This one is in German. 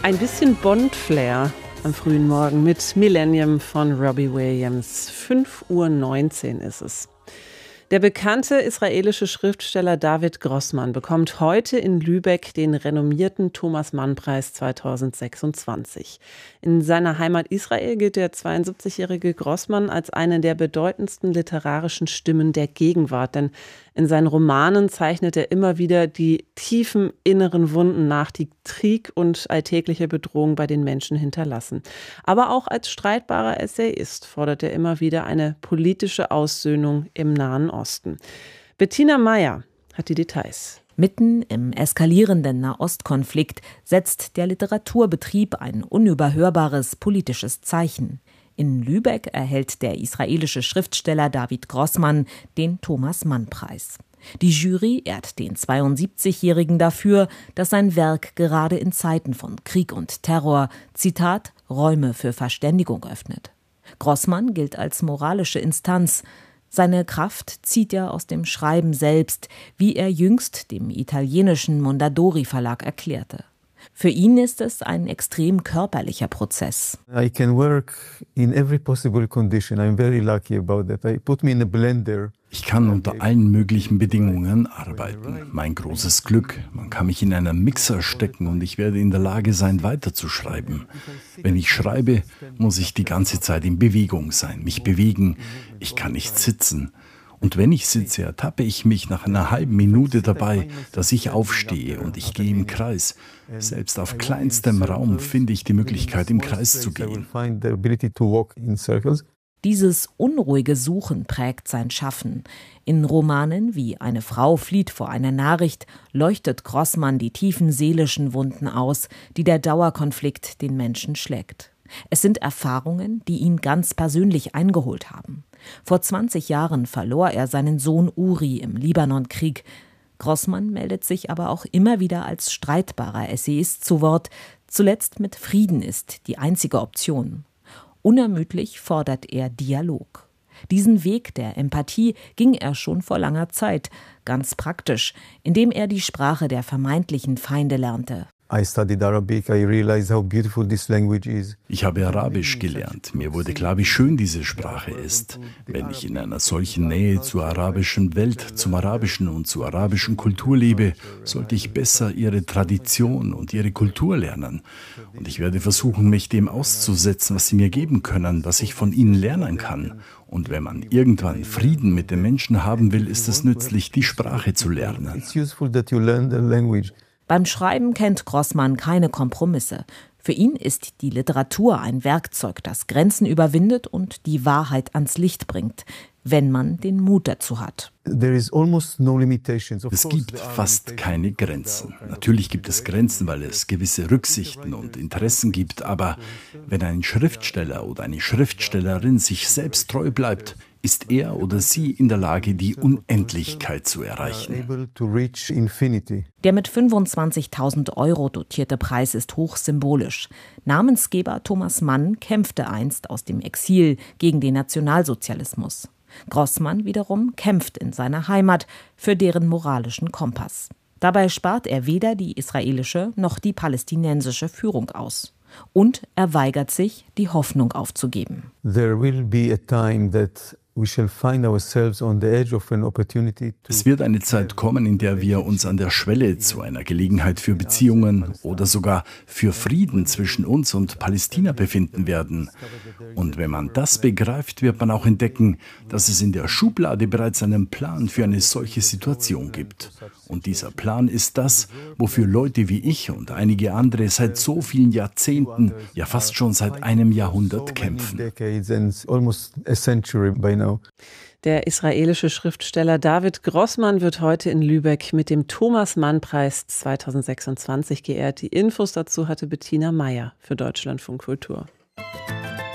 Ein bisschen Bond-Flair am frühen Morgen mit Millennium von Robbie Williams. 5:19 Uhr ist es. Der bekannte israelische Schriftsteller David Grossman bekommt heute in Lübeck den renommierten Thomas-Mann-Preis 2026. In seiner Heimat Israel gilt der 72-jährige Grossman als eine der bedeutendsten literarischen Stimmen der Gegenwart, denn in seinen Romanen zeichnet er immer wieder die tiefen inneren Wunden nach, die Krieg und alltägliche Bedrohung bei den Menschen hinterlassen. Aber auch als streitbarer Essayist fordert er immer wieder eine politische Aussöhnung im Nahen Osten. Bettina Meyer hat die Details. Mitten im eskalierenden Nahostkonflikt setzt der Literaturbetrieb ein unüberhörbares politisches Zeichen. In Lübeck erhält der israelische Schriftsteller David Grossman den Thomas-Mann-Preis. Die Jury ehrt den 72-Jährigen dafür, dass sein Werk gerade in Zeiten von Krieg und Terror, Zitat, Räume für Verständigung öffnet. Grossman gilt als moralische Instanz. Seine Kraft zieht er aus dem Schreiben selbst, wie er jüngst dem italienischen Mondadori Verlag erklärte. Für ihn ist es ein extrem körperlicher Prozess. I can work in every possible condition. I'm very lucky about that. I put me in a blender. Ich kann unter allen möglichen Bedingungen arbeiten. Mein großes Glück. Man kann mich in einen Mixer stecken und ich werde in der Lage sein, weiterzuschreiben. Wenn ich schreibe, muss ich die ganze Zeit in Bewegung sein, mich bewegen. Ich kann nicht sitzen. Und wenn ich sitze, ertappe ich mich nach einer halben Minute dabei, dass ich aufstehe und ich gehe im Kreis. Selbst auf kleinstem Raum finde ich die Möglichkeit, im Kreis zu gehen. Dieses unruhige Suchen prägt sein Schaffen. In Romanen wie Eine Frau flieht vor einer Nachricht leuchtet Grossman die tiefen seelischen Wunden aus, die der Dauerkonflikt den Menschen schlägt. Es sind Erfahrungen, die ihn ganz persönlich eingeholt haben. Vor 20 Jahren verlor er seinen Sohn Uri im Libanonkrieg. Grossman meldet sich aber auch immer wieder als streitbarer Essayist zu Wort. Zuletzt mit Frieden ist die einzige Option. Unermüdlich fordert er Dialog. Diesen Weg der Empathie ging er schon vor langer Zeit, ganz praktisch, indem er die Sprache der vermeintlichen Feinde lernte. Ich habe Arabisch gelernt. Mir wurde klar, wie schön diese Sprache ist. Wenn ich in einer solchen Nähe zur arabischen Welt, zum Arabischen und zur arabischen Kultur lebe, sollte ich besser ihre Tradition und ihre Kultur lernen. Und ich werde versuchen, mich dem auszusetzen, was sie mir geben können, was ich von ihnen lernen kann. Und wenn man irgendwann Frieden mit den Menschen haben will, ist es nützlich, die Sprache zu lernen. Beim Schreiben kennt Grossman keine Kompromisse. Für ihn ist die Literatur ein Werkzeug, das Grenzen überwindet und die Wahrheit ans Licht bringt, wenn man den Mut dazu hat. Es gibt fast keine Grenzen. Natürlich gibt es Grenzen, weil es gewisse Rücksichten und Interessen gibt, aber wenn ein Schriftsteller oder eine Schriftstellerin sich selbst treu bleibt, ist er oder sie in der Lage, die Unendlichkeit zu erreichen. Der mit 25.000 € dotierte Preis ist hochsymbolisch. Namensgeber Thomas Mann kämpfte einst aus dem Exil gegen den Nationalsozialismus. Grossman wiederum kämpft in seiner Heimat für deren moralischen Kompass. Dabei spart er weder die israelische noch die palästinensische Führung aus. Und er weigert sich, die Hoffnung aufzugeben. There will be a time that es wird eine Zeit kommen, in der wir uns an der Schwelle zu einer Gelegenheit für Beziehungen oder sogar für Frieden zwischen uns und Palästina befinden werden. Und wenn man das begreift, wird man auch entdecken, dass es in der Schublade bereits einen Plan für eine solche Situation gibt. Und dieser Plan ist das, wofür Leute wie ich und einige andere seit so vielen Jahrzehnten, ja fast schon seit einem Jahrhundert kämpfen. Der israelische Schriftsteller David Grossman wird heute in Lübeck mit dem Thomas-Mann-Preis 2026 geehrt. Die Infos dazu hatte Bettina Meyer für Deutschlandfunk Kultur.